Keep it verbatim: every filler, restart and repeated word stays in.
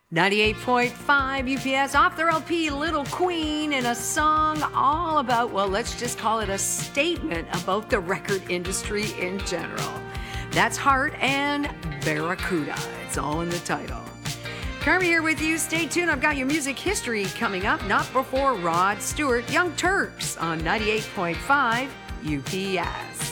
ninety-eight point five U P S off their L P Little Queen in a song all about, well, let's just call it a statement about the record industry in general. That's Heart and Barracuda. It's all in the title. Carmi here with you. Stay tuned. I've got your music history coming up. Not before Rod Stewart, Young Turks on ninety-eight point five U P S.